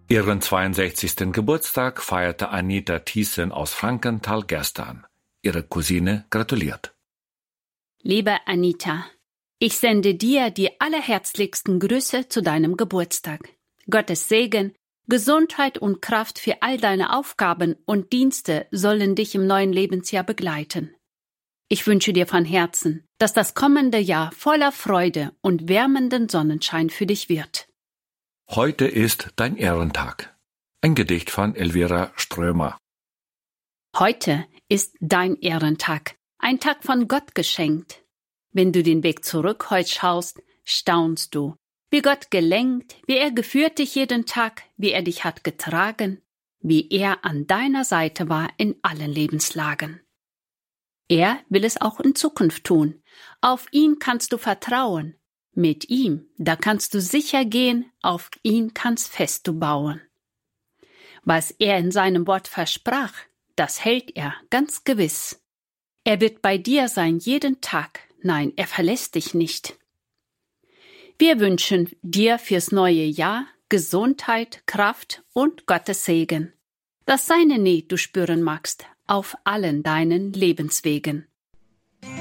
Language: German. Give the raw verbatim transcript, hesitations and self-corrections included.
Ihren zweiundsechzigsten Geburtstag feierte Anita Thiessen aus Frankenthal gestern. Ihre Cousine gratuliert. Liebe Anita, ich sende dir die allerherzlichsten Grüße zu deinem Geburtstag. Gottes Segen, Gesundheit und Kraft für all deine Aufgaben und Dienste sollen dich im neuen Lebensjahr begleiten. Ich wünsche dir von Herzen, dass das kommende Jahr voller Freude und wärmenden Sonnenschein für dich wird. Heute ist dein Ehrentag. Ein Gedicht von Elvira Strömer. Heute ist dein Ehrentag, ein Tag von Gott geschenkt. Wenn du den Weg zurück heute schaust, staunst du, wie Gott gelenkt, wie er geführt dich jeden Tag, wie er dich hat getragen, wie er an deiner Seite war in allen Lebenslagen. Er will es auch in Zukunft tun. Auf ihn kannst du vertrauen. Mit ihm, da kannst du sicher gehen, auf ihn kannst fest du bauen. Was er in seinem Wort versprach, das hält er ganz gewiss. Er wird bei dir sein jeden Tag, nein, er verlässt dich nicht. Wir wünschen dir fürs neue Jahr Gesundheit, Kraft und Gottes Segen, dass seine Nähe du spüren magst auf allen deinen Lebenswegen.